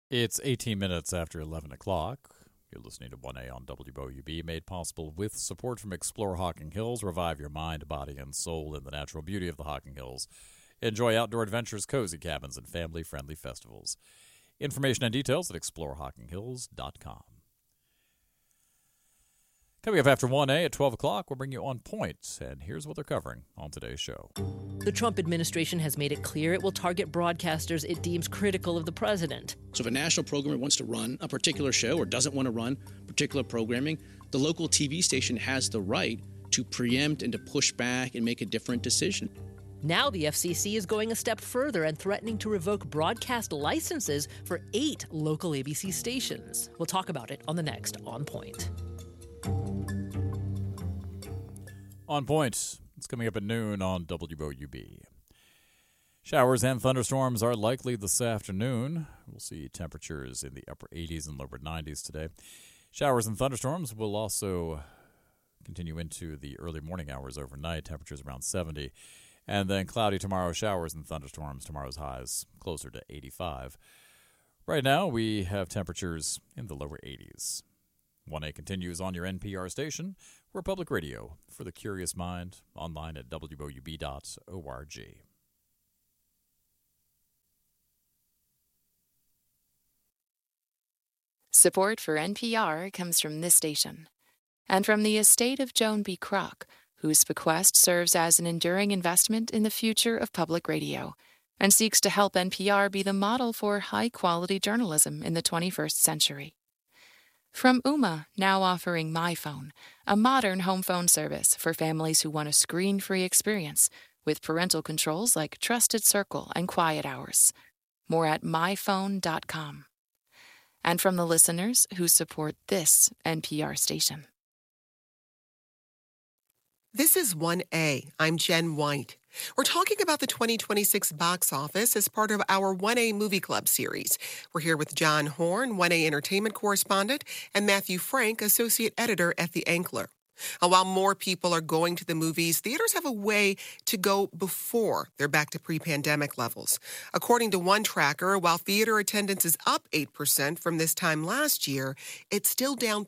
It's 18 minutes after 11 o'clock. You're listening to 1A on WOUB, made possible with support from Explore Hocking Hills. Revive your mind, body, and soul in the natural beauty of the Hocking Hills. Enjoy outdoor adventures, cozy cabins, and family-friendly festivals. Information and details at exploreHockingHills.com. Coming up after 1A at 12 o'clock, we'll bring you On Point, and here's what they're covering on today's show. The Trump administration has made it clear it will target broadcasters it deems critical of the president. So if a national programmer wants to run a particular show or doesn't want to run particular programming, the local TV station has the right to preempt and to push back and make a different decision. Now the FCC is going a step further and threatening to revoke broadcast licenses for 8 local ABC stations. We'll talk about it on the next On Point. On Point, it's coming up at noon on WOUB. Showers and thunderstorms are likely this afternoon. We'll see temperatures in the upper 80s and lower 90s today. Showers and thunderstorms will also continue into the early morning hours overnight, temperatures around 70. And then cloudy tomorrow, showers and thunderstorms. Tomorrow's highs closer to 85. Right now, we have temperatures in the lower 80s. 1A continues on your NPR station. We're public radio for the curious mind, online at WOUB.org. Support for NPR comes from this station and from the estate of Joan B. Kroc, whose bequest serves as an enduring investment in the future of public radio and seeks to help NPR be the model for high-quality journalism in the 21st century. From Ooma, now offering MyPhone, a modern home phone service for families who want a screen-free experience with parental controls like Trusted Circle and Quiet Hours. More at myphone.com. And from the listeners who support this NPR station. This is 1A. I'm Jen White. We're talking about the 2026 box office as part of our 1A Movie Club series. We're here with John Horn, 1A entertainment correspondent, and Matthew Frank, associate editor at The Ankler. While more people are going to the movies, theaters have a way to go before they're back to pre-pandemic levels. According to one tracker, while theater attendance is up 8% from this time last year, it's still down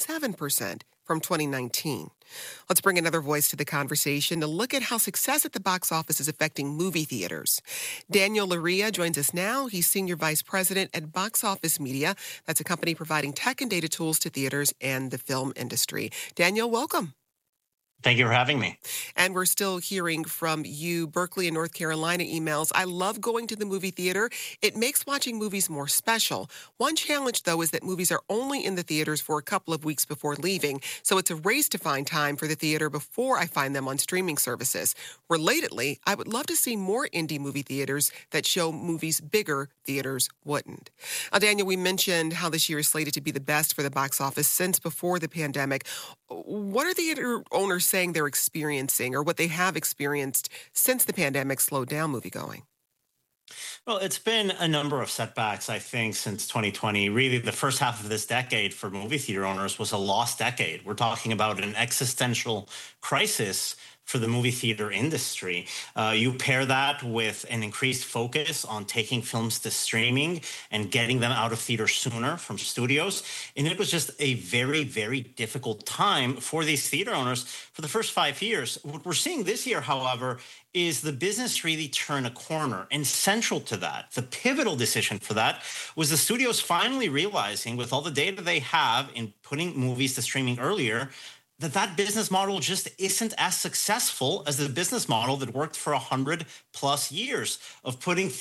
27% from 2019. Let's bring another voice to the conversation to look at how success at the box office is affecting movie theaters. Daniel Laria joins us now. He's Senior Vice President at Box Office Media. That's a company providing tech and data tools to theaters and the film industry. Daniel, welcome. Thank you for having me. And we're still hearing from you, Berkeley and North Carolina emails. I love going to the movie theater. It makes watching movies more special. One challenge, though, is that movies are only in the theaters for a couple of weeks before leaving, so it's a race to find time for the theater before I find them on streaming services. Relatedly, I would love to see more indie movie theaters that show movies bigger theaters wouldn't. Daniel, we mentioned how this year is slated to be the best for the box office since before the pandemic. What are theater owners saying they're experiencing or what they have experienced since the pandemic slowed down moviegoing? Well, it's been a number of setbacks, I think, since 2020. Really, the first half of this decade for movie theater owners was a lost decade. We're talking about an existential crisis for the movie theater industry. You pair that with an increased focus on taking films to streaming and getting them out of theaters sooner from studios. And it was just a very, very difficult time for these theater owners for the first 5 years. What we're seeing this year, however, is the business really turn a corner. And central to that, the pivotal decision for that, was the studios finally realizing, with all the data they have in putting movies to streaming earlier, that business model just isn't as successful as the business model that worked for 100+ years of putting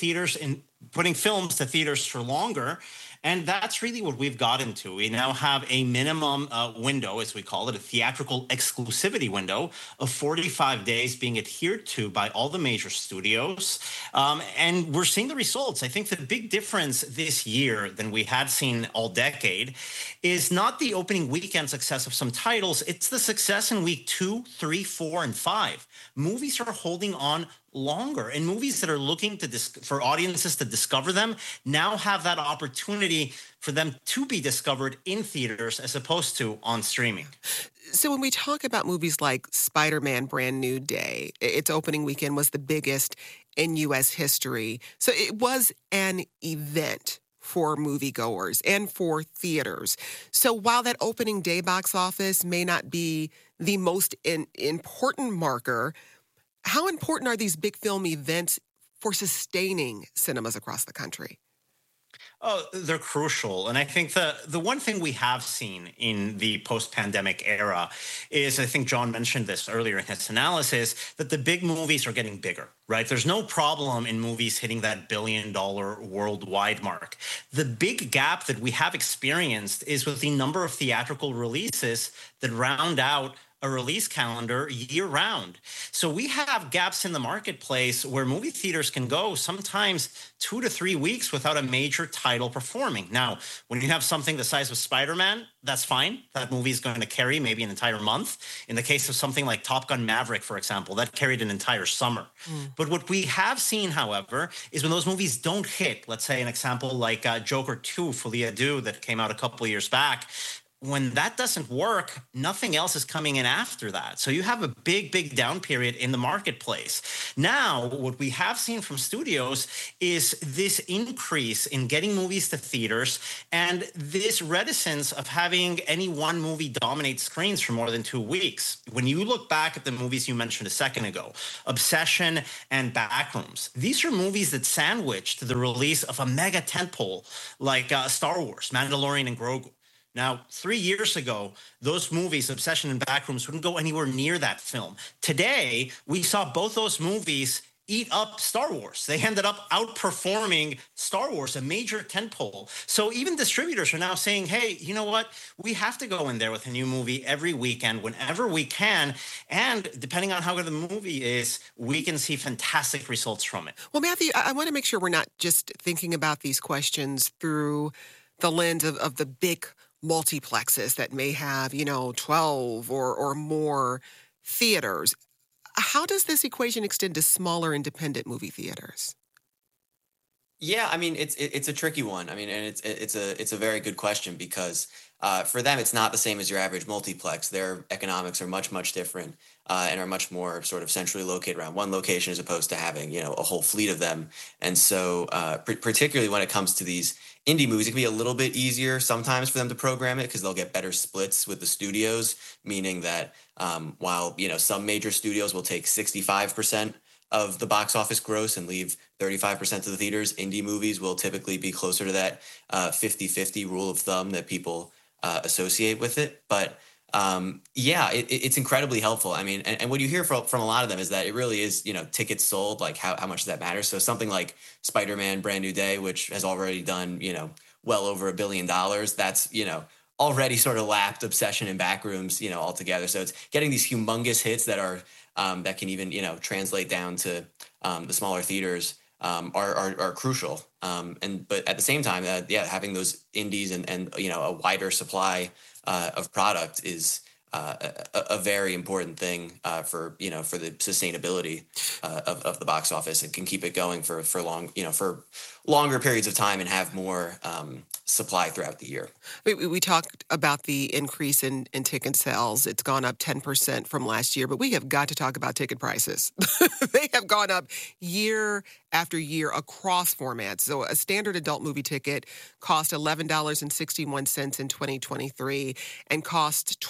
films to theaters for longer. And that's really what we've got into. We now have a minimum window, as we call it, a theatrical exclusivity window of 45 days being adhered to by all the major studios. And we're seeing the results. I think the big difference this year than we had seen all decade is not the opening weekend success of some titles. It's the success in week 2, 3, 4, and 5. Movies are holding on longer, and movies that are looking for audiences to discover them now have that opportunity for them to be discovered in theaters as opposed to on streaming. So when we talk about movies like Spider-Man Brand New Day, its opening weekend was the biggest in U.S. history. So it was an event for moviegoers and for theaters. So while that opening day box office may not be the most important marker, how important are these big film events for sustaining cinemas across the country? Oh, they're crucial. And I think the one thing we have seen in the post-pandemic era is, I think John mentioned this earlier in his analysis, that the big movies are getting bigger, right? There's no problem in movies hitting that $1 billion worldwide mark. The big gap that we have experienced is with the number of theatrical releases that round out a release calendar year round. So we have gaps in the marketplace where movie theaters can go sometimes 2 to 3 weeks without a major title performing. Now, when you have something the size of Spider-Man, that's fine. That movie is going to carry maybe an entire month. In the case of something like Top Gun Maverick, for example, that carried an entire summer. But what we have seen, however, is when those movies don't hit, let's say an example like Joker 2, Folie à Deux, that came out a couple of years back, when that doesn't work, nothing else is coming in after that. So you have a big down period in the marketplace. Now, what we have seen from studios is this increase in getting movies to theaters and this reticence of having any one movie dominate screens for more than 2 weeks. When you look back at the movies you mentioned a second ago, Obsession and Backrooms, these are movies that sandwiched the release of a mega tentpole like Star Wars, Mandalorian and Grogu. Now, 3 years ago, those movies, Obsession and Backrooms, wouldn't go anywhere near that film. Today, we saw both those movies eat up Star Wars. They ended up outperforming Star Wars, a major tentpole. So even distributors are now saying, hey, you know what? We have to go in there with a new movie every weekend, whenever we can. And depending on how good the movie is, we can see fantastic results from it. Well, Matthew, I want to make sure we're not just thinking about these questions through the lens of the big multiplexes that may have, 12 or more theaters. How does this equation extend to smaller independent movie theaters? Yeah, I mean, it's a tricky one. I mean, and it's a very good question because for them, it's not the same as your average multiplex. Their economics are much different and are much more sort of centrally located around one location as opposed to having, a whole fleet of them. And so particularly when it comes to these indie movies, it can be a little bit easier sometimes for them to program it because they'll get better splits with the studios, meaning that while, some major studios will take 65% of the box office gross and leave 35% to the theaters, indie movies will typically be closer to that 50-50 rule of thumb that people associate with it. But it's incredibly helpful. I mean, and what you hear from a lot of them is that it really is, tickets sold, like how much does that matter? So something like Spider-Man Brand New Day, which has already done, well over $1 billion, that's, already sort of lapped Obsession and Backrooms, altogether. So it's getting these humongous hits that are, that can even, translate down to the smaller theaters are crucial. But at the same time, having those indies and a wider supply of product is a very important thing for the sustainability of the box office, and can keep it going for longer periods of time and have more supply throughout the year. We talked about the increase in ticket sales. It's gone up 10% from last year, but we have got to talk about ticket prices. They have gone up year after year across formats. So a standard adult movie ticket cost $11.61 in 2023 and cost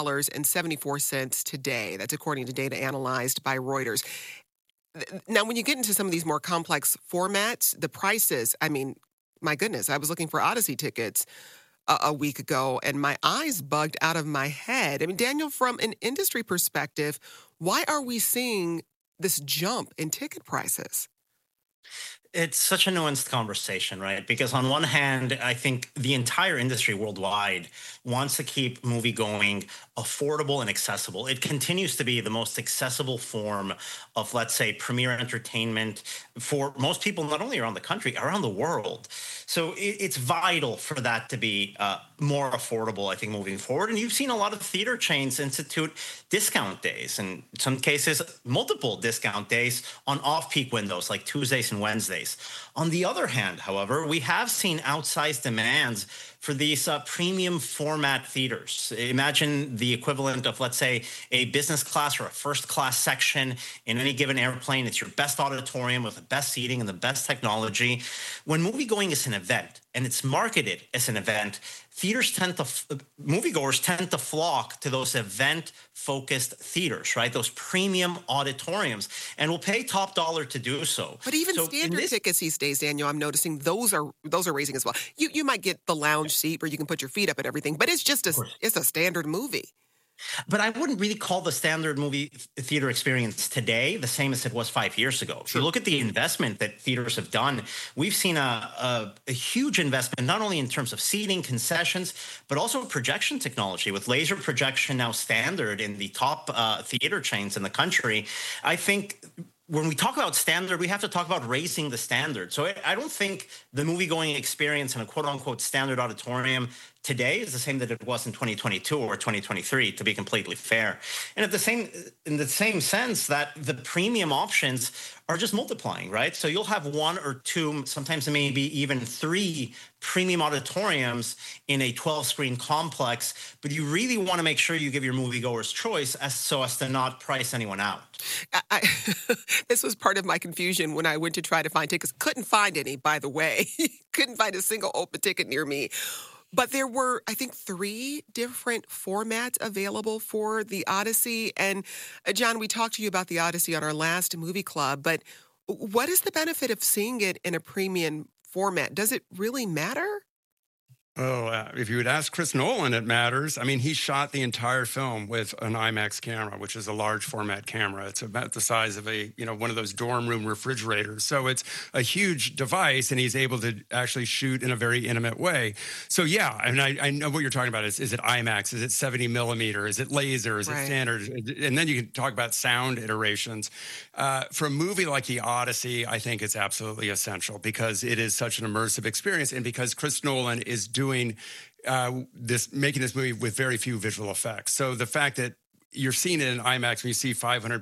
$12.74 today. That's according to data analyzed by Reuters. Now, when you get into some of these more complex formats, the prices, I mean, my goodness, I was looking for Odyssey tickets a week ago, and my eyes bugged out of my head. I mean, Daniel, from an industry perspective, why are we seeing this jump in ticket prices? It's such a nuanced conversation, right? Because on one hand, I think the entire industry worldwide wants to keep movie going affordable and accessible. It continues to be the most accessible form of, let's say, premier entertainment for most people, not only around the country, around the world. So it's vital for that to be more affordable, I think, moving forward. And you've seen a lot of theater chains institute discount days, and in some cases, multiple discount days on off-peak windows like Tuesdays and Wednesdays. On the other hand, however, we have seen outsized demands for these premium format theaters. Imagine the equivalent of, let's say, a business class or a first class section in any given airplane. It's your best auditorium with the best seating and the best technology. When movie going is an event, and it's marketed as an event, moviegoers tend to flock to those event-focused theaters, right? Those premium auditoriums, and will pay top dollar to do so. But even standard tickets these days, Daniel, I'm noticing those are raising as well. You might get the lounge seat where you can put your feet up and everything, but it's just it's a standard movie. But I wouldn't really call the standard movie theater experience today the same as it was 5 years ago. If you look at the investment that theaters have done, we've seen a huge investment, not only in terms of seating, concessions, but also projection technology, with laser projection now standard in the top theater chains in the country. I think when we talk about standard, we have to talk about raising the standard. So I don't think the movie-going experience in a quote-unquote standard auditorium today is the same that it was in 2022 or 2023, to be completely fair. And in the same sense that the premium options are just multiplying, right? So you'll have one or two, sometimes maybe even three premium auditoriums in a 12-screen complex, but you really want to make sure you give your moviegoers choice so as to not price anyone out. This was part of my confusion when I went to try to find tickets. Couldn't find any, by the way. Couldn't find a single open ticket near me. But there were, I think, 3 different formats available for the Odyssey. And John, we talked to you about the Odyssey on our last movie club, but what is the benefit of seeing it in a premium format? Does it really matter? Oh, if you would ask Chris Nolan, it matters. I mean, he shot the entire film with an IMAX camera, which is a large format camera. It's about the size of one of those dorm room refrigerators. So it's a huge device, and he's able to actually shoot in a very intimate way. So yeah, I mean, I know what you're talking about. Is it IMAX? Is it 70 millimeter? Is it laser? Is it standard? And then you can talk about sound iterations. For a movie like The Odyssey, I think it's absolutely essential because it is such an immersive experience, and because Chris Nolan is doing making this movie with very few visual effects. So the fact that you're seeing it in IMAX when you see 500